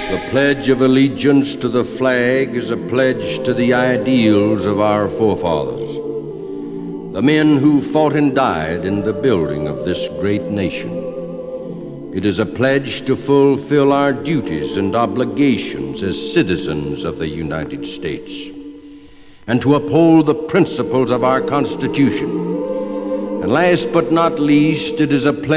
The pledge of allegiance to the flag is a pledge to the ideals of our forefathers, the men who fought and died in the building of this great nation. It is a pledge to fulfill our duties and obligations as citizens of the United States, and to uphold the principles of our Constitution. And last but not least, it is a pledge